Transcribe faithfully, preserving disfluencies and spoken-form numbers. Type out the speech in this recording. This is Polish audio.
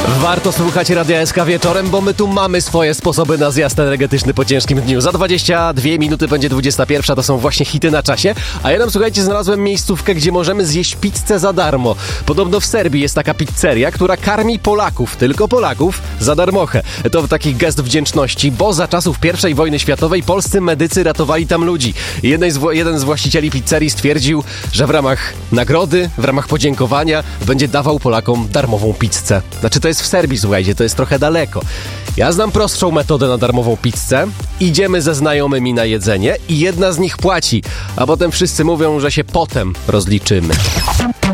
Warto słuchać Radia S K wieczorem, bo my tu mamy swoje sposoby na zjazd energetyczny po ciężkim dniu. Za dwadzieścia dwie minuty będzie dwudziesta pierwsza, to są właśnie hity na czasie. A ja tam, słuchajcie, znalazłem miejscówkę, gdzie możemy zjeść pizzę za darmo. Podobno w Serbii jest taka pizzeria, która karmi Polaków, tylko Polaków, za darmochę. To taki gest wdzięczności, bo za czasów pierwszej wojny światowej polscy medycy ratowali tam ludzi. Jeden z, jeden z właścicieli pizzerii stwierdził, że w ramach nagrody, w ramach podziękowania będzie dawał Polakom darmową pizzę. Znaczy to jest w Serbii, słuchajcie, to jest trochę daleko. Ja znam prostszą metodę na darmową pizzę. Idziemy ze znajomymi na jedzenie i jedna z nich płaci, a potem wszyscy mówią, że się potem rozliczymy.